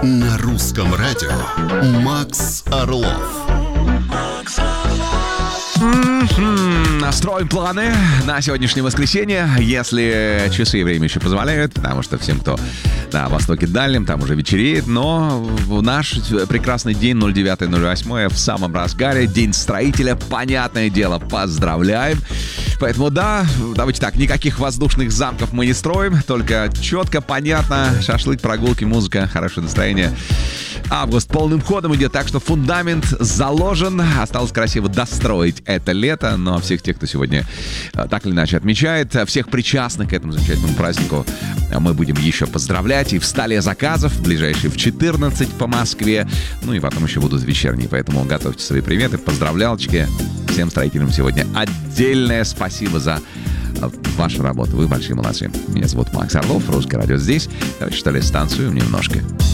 На русском радио Макс Орлов. Настроим планы на сегодняшнее воскресенье, если часы и время еще позволяют, потому что всем, кто на Востоке Дальнем, там уже вечереет, но в наш прекрасный день 09.08 в самом разгаре, День строителя, понятное дело, поздравляем. Поэтому да, давайте так, никаких воздушных замков мы не строим, только четко, понятно, шашлык, прогулки, музыка, хорошее настроение. Август полным ходом идет, так что фундамент заложен. Осталось красиво достроить это лето. Но всех тех, кто сегодня так или иначе отмечает, всех причастных к этому замечательному празднику мы будем еще поздравлять. И в столе заказов, ближайшие в 14 по Москве. Ну и потом еще будут вечерние. Поэтому готовьте свои приметы, поздравлялочки. Всем строителям сегодня отдельное спасибо за вашу работу. Вы большие молодцы. Меня зовут Макс Орлов, Русское радио здесь. Давайте что ли станцию немножко.